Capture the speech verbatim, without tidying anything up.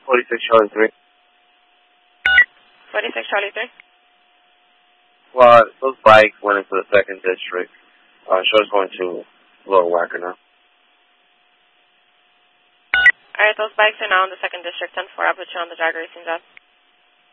forty-six Charlie three. forty-six Charlie three. Well, those bikes went into the second district. Uh, Show's going to Lower Wacker now. Alright, those bikes are now in the second district. ten four, I'll put you on the drag racing job.